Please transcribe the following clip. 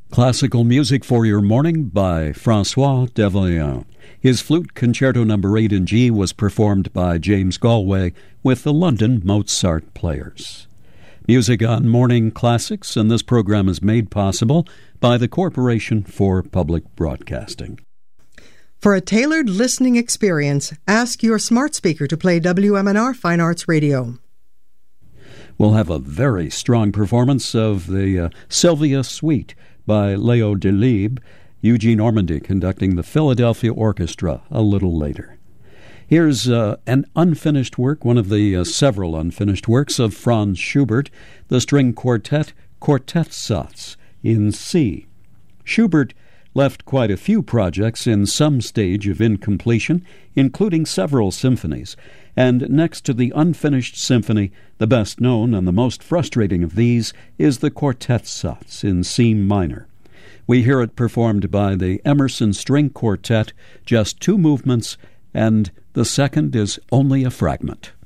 Classical music for your morning by François Devoillon. His Flute Concerto No. 8 in G was performed by James Galway with the London Mozart Players. Music on Morning Classics, and this program is made possible by the Corporation for Public Broadcasting. For a tailored listening experience, ask your smart speaker to play WMNR Fine Arts Radio. We'll have a very strong performance of the Sylvia Suite by Leo Delibes, Eugene Ormandy conducting the Philadelphia Orchestra a little later. Here's an unfinished work, one of the several unfinished works of Franz Schubert, the string quartet, Quartettsatz in C. Schubert left quite a few projects in some stage of incompletion, including several symphonies, and next to the unfinished symphony, the best known and the most frustrating of these is the Quartettsatz in C minor. We hear it performed by the Emerson String Quartet, just two movements, and the second is only a fragment.